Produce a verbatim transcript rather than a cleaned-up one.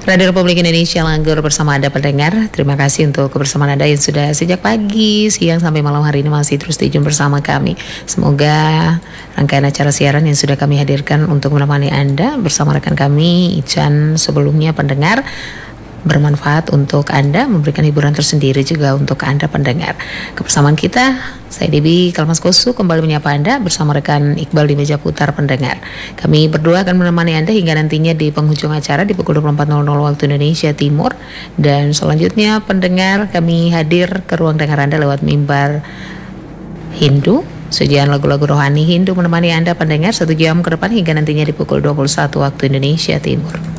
Radio Republik Indonesia Langgur bersama Anda pendengar. Terima kasih untuk kebersamaan Anda yang sudah sejak pagi, siang sampai malam hari ini masih terus stay tune bersama kami. Semoga rangkaian acara siaran yang sudah kami hadirkan untuk menemani Anda bersama rekan kami Ican sebelumnya pendengar bermanfaat untuk Anda, memberikan hiburan tersendiri juga untuk Anda pendengar. Kebersamaan kita, saya Debbie Kalmaskosu kembali menyapa Anda bersama rekan Iqbal di meja putar pendengar. Kami berdua akan menemani Anda hingga nantinya di penghujung acara di pukul dua puluh empat nol nol waktu Indonesia Timur. Dan selanjutnya pendengar, kami hadir ke ruang dengar Anda lewat mimbar Hindu. Sujian lagu-lagu rohani Hindu menemani Anda pendengar satu jam ke depan hingga nantinya di pukul dua puluh satu waktu Indonesia Timur.